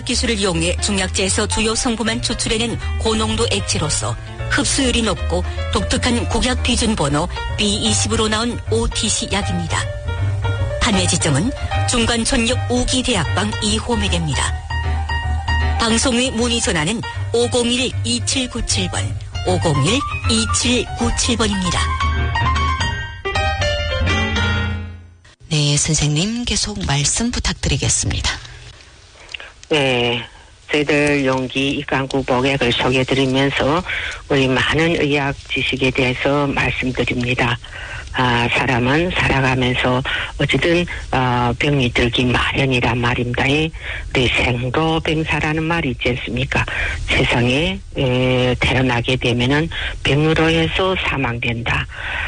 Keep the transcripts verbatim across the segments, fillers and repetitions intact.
기술을 이용해 중약제에서 주요 성분만 추출해낸 고농도 액체로서 흡수율이 높고 독특한 국약 비준 번호 비 이십으로 나온 오티씨 약입니다. 판매 지점은 중관천역 우기대학방 이 호매대입니다. 방송의 문의 전화는 오공일 이칠구칠 번, 오공일 이칠구칠 번입니다. 네, 선생님 계속 말씀 부탁드리겠습니다. 네, 저희들 용기 이강구 복약을 소개해드리면서 우리 많은 의학 지식에 대해서 말씀드립니다. 아, 사람은 살아가면서 어쨌든 어, 병이 들기 마련이란 말입니다. 우리 생로병사라는 말이 있지 않습니까? 세상에 에, 태어나게 되면은 병으로 해서 사망된다.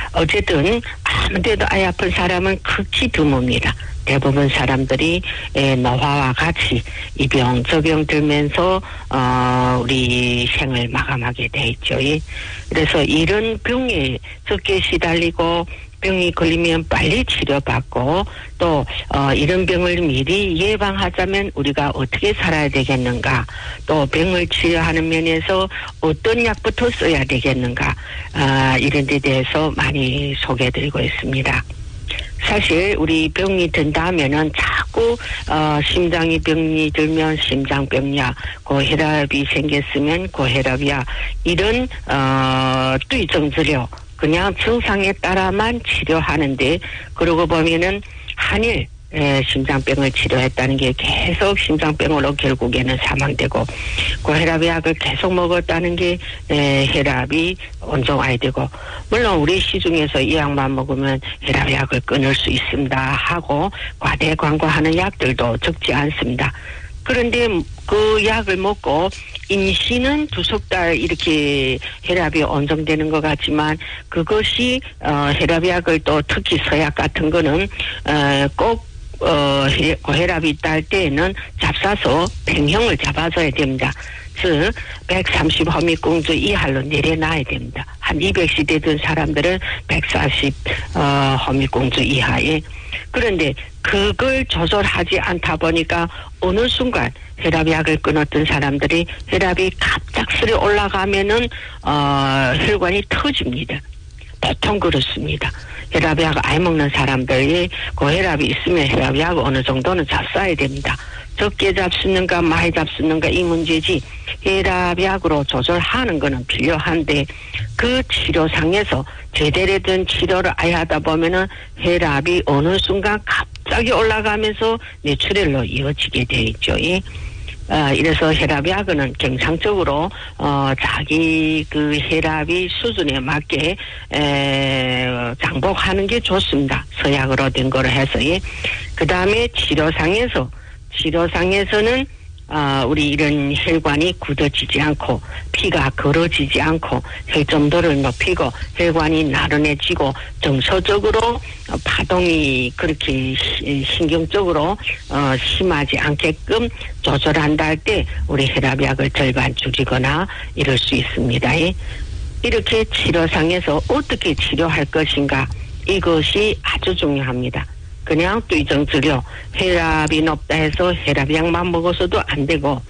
어쨌든 아무데도 아 아픈 사람은 극히 드뭅니다. 대부분 사람들이 에, 노화와 같이 이 병, 저 병 들면서 어, 우리 생을 마감하게 돼 있죠. 그래서 이런 병에 적게 시달리고 병이 걸리면 빨리 치료받고 또 어, 이런 병을 미리 예방하자면 우리가 어떻게 살아야 되겠는가, 또 병을 치료하는 면에서 어떤 약부터 써야 되겠는가, 아, 이런 데 대해서 많이 소개해드리고 있습니다. 사실 우리 병이 든다면은 자꾸 어, 심장이 병이 들면 심장병이야, 고혈압이 생겼으면 고혈압이야, 이런 어, 뚜이정治療, 그냥 증상에 따라만 치료하는데, 그러고 보면은 한일 에, 심장병을 치료했다는 게 계속 심장병으로 결국에는 사망되고, 고혈압 약을 계속 먹었다는 게 에, 혈압이 온정화야 되고, 물론 우리 시중에서 이 약만 먹으면 혈압 약을 끊을 수 있습니다 하고 과대 광고하는 약들도 적지 않습니다. 그런데 그 약을 먹고 임시는 두 석 달 이렇게 혈압이 온정되는 것 같지만, 그것이 어, 혈압약을 또 특히 서약 같은 거는 어, 꼭 어, 고혈압이 있다 할 때에는 잡사서 백형을 잡아줘야 됩니다. 즉 백삼십 허미공주 이하로 내려놔야 됩니다. 한 이백 시 되던 사람들은 백사십 어, 허미공주 이하에. 그런데 그걸 조절하지 않다 보니까 어느 순간 혈압약을 끊었던 사람들이 혈압이 갑작스레 올라가면은 어, 혈관이 터집니다. 보통 그렇습니다. 혈압약 아예 먹는 사람들이 고혈압이 있으면 혈압약을 어느 정도는 잡숴야 됩니다. 적게 잡수는가 많이 잡수는가 이 문제지, 혈압약으로 조절하는 것은 필요한데 그 치료상에서 제대로 된 치료를 아예 하다 보면은 혈압이 어느 순간 갑자기 올라가면서 뇌출혈로 이어지게 돼 있죠. 어, 이래서 혈압약은 경상적으로 어, 자기 그 혈압이 수준에 맞게 에, 장복하는 게 좋습니다. 서약으로 된 거를 해서. 예. 그 다음에 치료상에서 치료상에서는 어, 우리 이런 혈관이 굳어지지 않고 피가 걸어지지 않고 혈점도를 높이고 혈관이 나른해지고 정서적으로 파동이 그렇게 신경적으로 어, 심하지 않게끔 조절한다 할 때 우리 혈압약을 절반 줄이거나 이럴 수 있습니다. 이렇게 치료상에서 어떻게 치료할 것인가, 이것이 아주 중요합니다. 그냥 뚜이정治療, 혈압이 높다 해서 혈압약만 먹어서도 안 되고,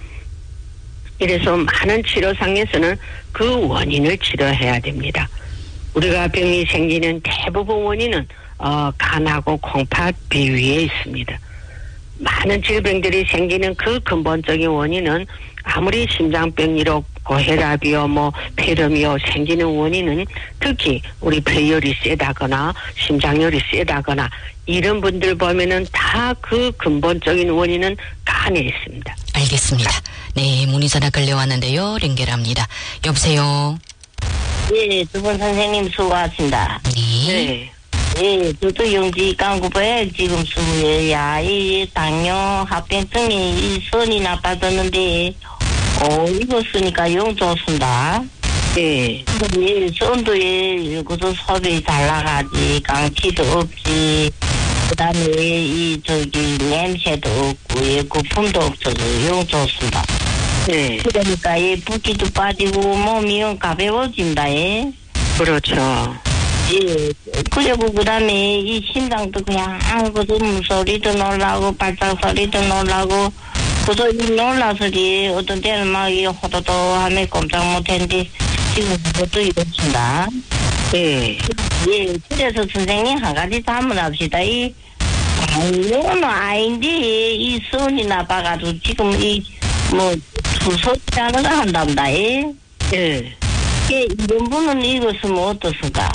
이래서 많은 치료상에서는 그 원인을 치료해야 됩니다. 우리가 병이 생기는 대부분 원인은 어, 간하고 콩팥 비위에 있습니다. 많은 질병들이 생기는 그 근본적인 원인은 아무리 심장병이로 고혈압이요 뭐 폐렴이요 생기는 원인은 특히 우리 폐열이 세다거나 심장열이 세다거나 이런 분들 보면은 다 그 근본적인 원인은 간에 있습니다. 알겠습니다. 네, 문의 전화 걸려왔는데요. 연결합니다. 여보세요. 예, 두 분 선생님 수고하십니다. 네. 네. 예, 저도 영지 강구보에 지금 수고해야 이 당뇨 합병증이 이 선이 나빠졌는데 어 이거 쓰니까 영 좋습니다. 예. 예, 선도에 그것도 섭이 잘 나가지, 강치도 없지, 그 다음에 이 저기 냄새도 없고 예, 거품도 없어서 영 좋습니다. 예. 그러니까 이 붓기도 빠지고 몸이 영 가벼워집니다. 예. 그렇죠. 예. 그리고 그 다음에 이 심장도 그냥 아무것도 소리도 놀라고 발작 소리도 놀라고 그래서 이 놀라서리 어떤 때는 막 이 호도도 하면 꼼짝 못했는데 지금 그것도 이렇습니다. 예. 예, 그래서 선생님 한 가지 자문합시다. 이 이거는 아닌데 이 손이 나빠가지고 지금 이 뭐 투소장을 한답니다. 예. 예. 예, 이런 분은 이것은 어떻습니까?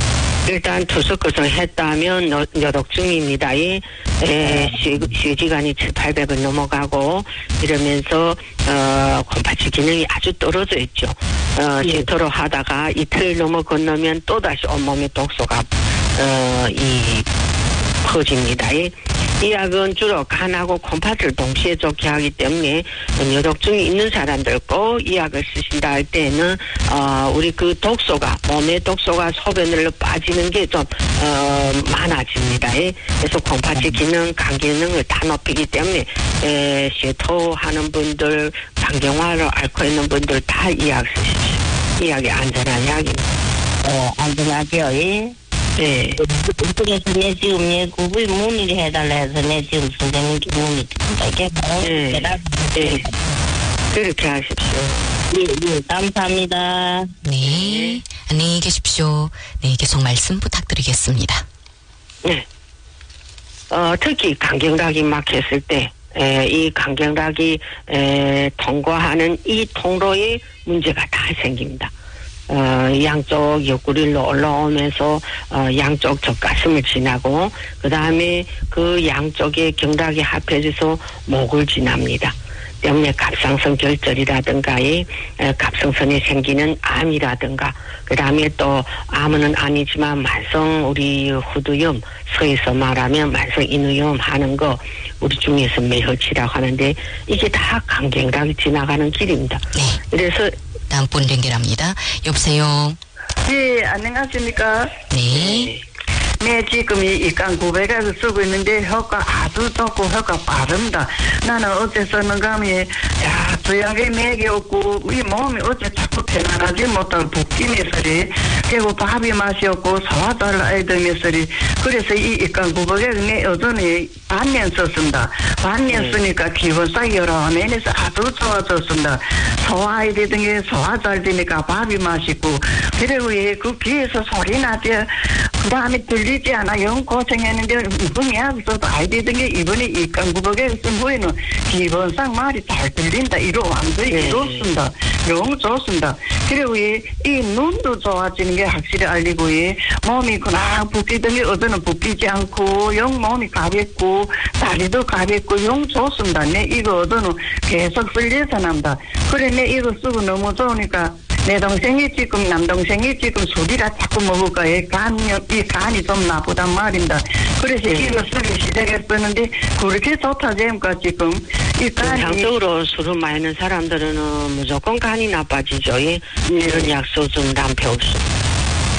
일단 투석 것을 했다면 여- 여독중입니다. 이 에, 쉬, 쉬지간이 칠팔백을 넘어가고 이러면서 어, 콩팥이 기능이 아주 떨어져 있죠. 어, 예. 제토로 하다가 이틀 넘어 건너면 또다시 온몸에 독소가 어, 이 퍼집니다. 이, 이 약은 주로 간하고 콩팥을 동시에 좋게 하기 때문에 여독증이 있는 사람들 꼭 이 약을 쓰신다 할 때는 어, 우리 그 독소가 몸의 독소가 소변으로 빠지는 게 좀 어, 많아집니다. 예. 그래서 콩팥의 기능, 간 기능을 다 높이기 때문에 에, 쉐토하는 분들, 강경화를 앓고 있는 분들 다 이 약 쓰십시오. 이 약이 안전한 약입니다. 어, 안전하죠. 예. 네. 그래서 내 지금 내 구부에 문의를 해달라 해서 내 지금 선생님께 문의 드립니다. 이게 바로 네. 대답. 네. 그렇게 하십시오. 예, 예, 감사합니다. 네. 안녕히 계십시오. 네, 계속 말씀 부탁드리겠습니다. 네. 어, 특히 간경락이 막혔을 때, 에, 이 간경락이, 에, 통과하는 이 통로에 문제가 다 생깁니다. 어, 양쪽 옆구리로 올라오면서, 어, 양쪽 젖가슴을 지나고, 그 다음에 그 양쪽에 경락이 합해져서 목을 지납니다. 때문에 갑상선 결절이라든가, 이 에, 갑상선에 생기는 암이라든가, 그 다음에 또 암은 아니지만 만성 우리 후두염, 서에서 말하면 만성 인후염 하는 거 우리 중에서 매혈치라고 하는데 이게 다 간경락이 지나가는 길입니다. 네. 그래서 다음 분 연결합니다. 여보세요. 예, 안녕하십니까. 네. 네, 지금 이 입간 구백을 쓰고 있는데 효과 아주 좋고 효과 빠릅니다. 나는 어째 썼는가 하면, 야, 저약에 맥이 없고, 이 몸이 어째 자꾸 편안하지 못하고 붓기면서리, 그리고 밥이 맛이 없고, 소화 잘 나야 되면서리, 그래서 이 입간 구백을 내 여전히 반년 썼습니다. 반년 네. 쓰니까 기본상 여러 면에서 아주 좋아졌습니다. 소화에 되던 게 소화 잘 되니까 밥이 맛있고, 그리고 그 귀에서 소리 나지, 그 다음에 들리지 않아. 영 고생했는데, 이번에 하고서도 아이 되던 게 이번에 입간구복에 쓴 후에는 기본상 말이 잘 들린다. 이로 완전히 네. 이롭습니다. 영 좋습니다. 그리고 이, 이 눈도 좋아지는 게 확실히 알리고, 이 몸이 그냥 붓기던 게 어제는 붓기지 않고, 영 몸이 가볍고, 다리도 가볍고, 영 좋습니다. 내 이거 어제는 계속 쓸려서 납니다. 그래, 내 이거 쓰고 너무 좋으니까, 내 동생이 지금 남동생이 지금 술이라 자꾸 먹을까 해 간, 이 간이 좀 나쁘단 말입니다. 그래서 네. 이거 쓰기 시작했었는데 그렇게 좋다 지금까 지금 이 간이 정상적으로 술을 마시는 사람들은 무조건 간이 나빠지죠. 예. 이런 약 써준 남편 없습니다.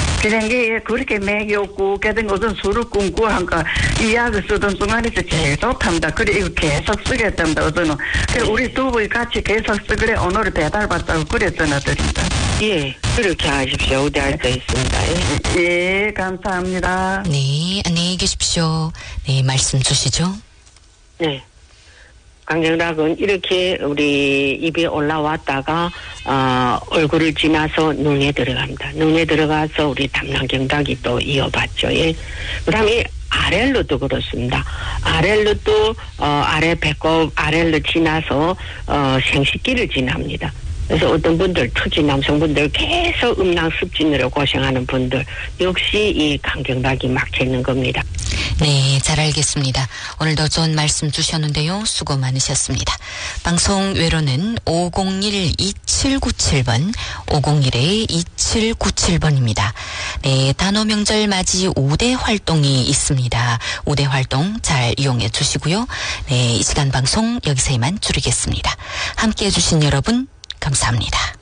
그런 게 그렇게 맥이 없고 걔든 무슨 술을 끊고 하니까 이 약을 쓰던 동안에서 제일 좋답니다. 그래 이거 계속 쓰겠답니다. 어제는 그래 우리 두 분이 같이 계속 쓰그래 오늘 배달받자고 그래 전화드립니다. 예, 그렇게 하십시오. 우대할 수 있습니다. 예. 예, 감사합니다. 네, 안녕히 계십시오. 네, 말씀 주시죠. 네. 간경락은 이렇게 우리 입에 올라왔다가 어, 얼굴을 지나서 눈에 들어갑니다. 눈에 들어가서 우리 담낭경락이 또 이어받죠. 예. 그다음에 아렐로도 그렇습니다. 아렐로도 어, 아래 배꼽 아렐로 지나서 어, 생식기를 지납니다. 그래서 어떤 분들, 특히 남성분들 계속 음낭 습진으로 고생하는 분들 역시 이 간경락이 막혀 있는 겁니다. 네, 잘 알겠습니다. 오늘도 좋은 말씀 주셨는데요. 수고 많으셨습니다. 방송 외로는 오공일 이칠구칠 번, 오공일 이칠구칠 번입니다. 네, 단오 명절 맞이 오 대 활동이 있습니다. 오 대 활동 잘 이용해 주시고요. 네, 이 시간 방송 여기서 이만 줄이겠습니다. 함께 해주신 여러분 감사합니다.